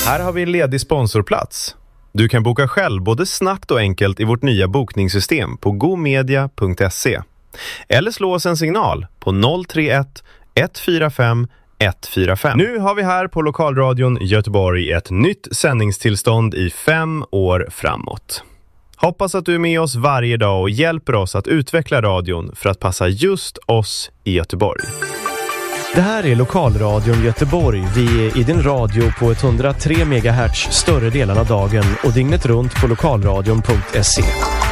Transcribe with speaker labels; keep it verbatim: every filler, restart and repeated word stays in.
Speaker 1: Här har vi en ledig sponsorplats. Du kan boka själv både snabbt och enkelt i vårt nya bokningssystem på gomedia punkt se. Eller slå oss en signal på noll tre ett ett fyra fem ett fyra fem. Nu har vi här på Lokalradion Göteborg ett nytt sändningstillstånd i fem år framåt. Hoppas att du är med oss varje dag och hjälper oss att utveckla radion för att passa just oss i Göteborg.
Speaker 2: Det här är Lokalradion Göteborg. Vi är i din radio på etthundratre megahertz större delen av dagen och dygnet runt på lokalradion punkt se.